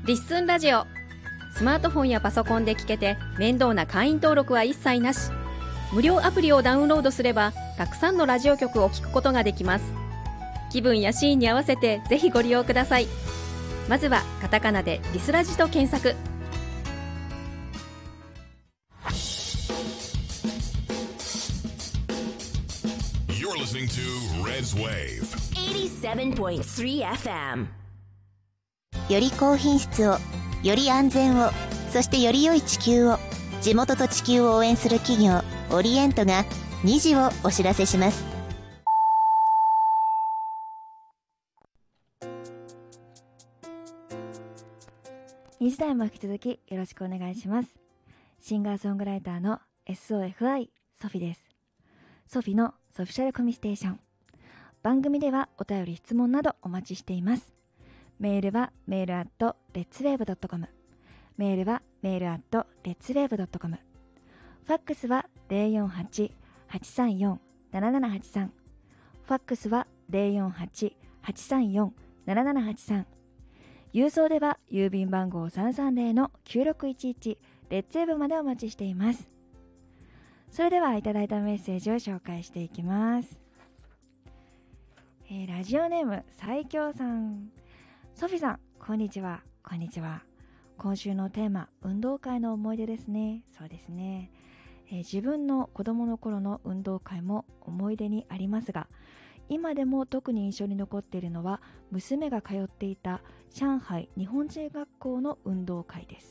リッスンラジオ。スマートフォンやパソコンで聞けて面倒な会員登録は一切なし。無料アプリをダウンロードすればたくさんのラジオ局を聞くことができます。気分やシーンに合わせてぜひご利用ください。まずはカタカナでリスラジと検索。 You're listening to Red's Wave 87.3 FM。 より高品質を、より安全を、そしてより良い地球を、地元と地球を応援する企業オリエントが2時をお知らせします。 2時台も引き続きよろしくお願いします。シンガーソングライターの SOFI ソフィです。ソフィのソフィシャルコミステーション。番組ではお便り質問などお待ちしています。メールはメール@letswave.com、メールはメール@letswave.com、ファックスは 048-834-7783、ファックスは 048-834-7783、郵送では郵便番号 330-9611 レッツウェーブまでお待ちしています。それではいただいたメッセージを紹介していきます。ラジオネーム最強さん。ソフィさん、こんにちは。こんにちは。今週のテーマ、運動会の思い出ですね。そうですね。自分の子供の頃の運動会も思い出にありますが、今でも特に印象に残っているのは娘が通っていた上海日本人学校の運動会です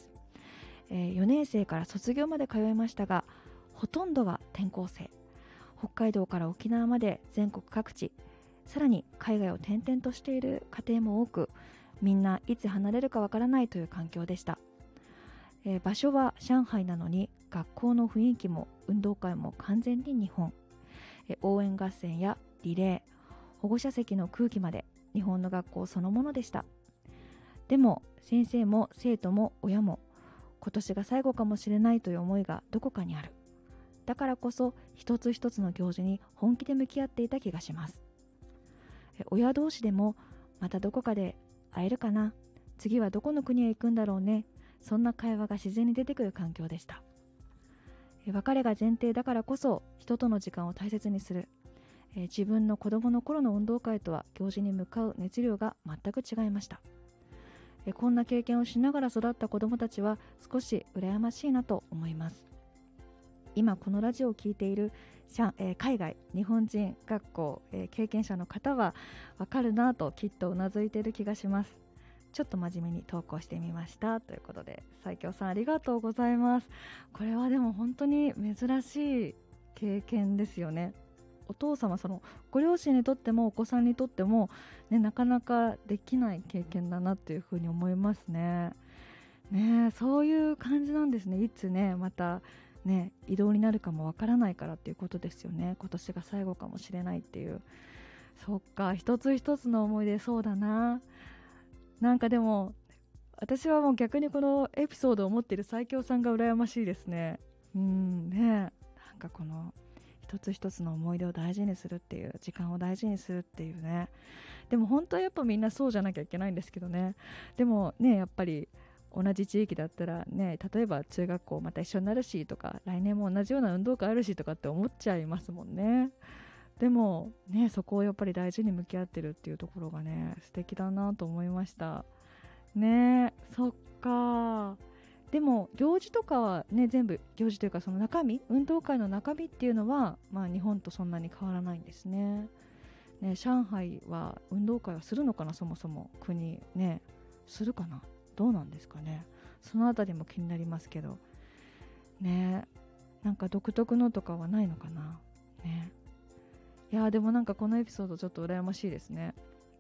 。4年生から卒業まで通いましたが、ほとんどが転校生。北海道から沖縄まで全国各地、さらに海外を転々としている家庭も多く、みんないつ離れるかわからないという環境でした。場所は上海なのに学校の雰囲気も運動会も完全に日本。応援合戦やリレー、保護者席の空気まで日本の学校そのものでした。でも先生も生徒も親も今年が最後かもしれないという思いがどこかにある。だからこそ一つ一つの行事に本気で向き合っていた気がします。親同士でもまたどこかで会えるかな、次はどこの国へ行くんだろうね、そんな会話が自然に出てくる環境でした。別れが前提だからこそ人との時間を大切にする。自分の子供の頃の運動会とは行事に向かう熱量が全く違いました。こんな経験をしながら育った子供たちは少し羨ましいなと思います。今このラジオを聞いている海外日本人学校、経験者の方はわかるなときっとうなずいている気がします。ちょっと真面目に投稿してみましたということで、最強さんありがとうございます。これはでも本当に珍しい経験ですよね。お父様、ご両親にとってもお子さんにとっても、ね、なかなかできない経験だなっていうふうに思いますね。そういう感じなんですね。いつねまたね移動になるかもわからないからっていうことですよね。今年が最後かもしれないっていう。そっか、一つ一つの思い出、そうだな。なんかでも私はもう逆にこのエピソードを持っている最強さんが羨ましいですね。なんかこの一つ一つの思い出を大事にするっていう、時間を大事にするっていうね。でも本当はやっぱみんなそうじゃなきゃいけないんですけどね。でもね、やっぱり同じ地域だったらね、例えば中学校また一緒になるしとか、来年も同じような運動会あるしとかって思っちゃいますもんね。でもね、そこをやっぱり大事に向き合ってるっていうところがね、素敵だなと思いましたね。そっか。でも行事とかはね、全部行事というかその中身、運動会の中身っていうのは、日本とそんなに変わらないんですね。上海は運動会はするのかな、そもそも国ね、するかな、どうなんですかね。そのあたりも気になりますけどね。なんか独特のとかはないのかなね。いやでもなんかこのエピソードちょっと羨ましいですね。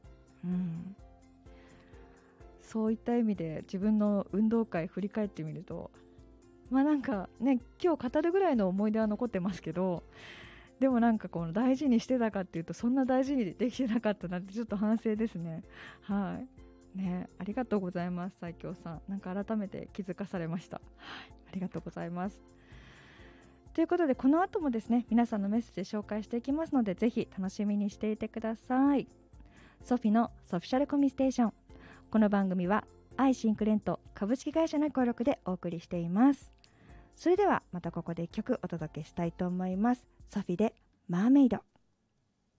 そういった意味で自分の運動会振り返ってみると、なんかね、今日語るぐらいの思い出は残ってますけど、でもなんかこの大事にしてたかっていうと、そんな大事にできてなかったなってちょっと反省ですね。ね、ありがとうございます、最強さん。なんか改めて気づかされました。ありがとうございます。ということで、この後もですね、皆さんのメッセージ紹介していきますので、ぜひ楽しみにしていてください。ソフィのソフィシャルコミステーション。この番組はアイシンクレント株式会社の協力でお送りしています。それではまたここで1曲お届けしたいと思います。ソフィでマーメイド。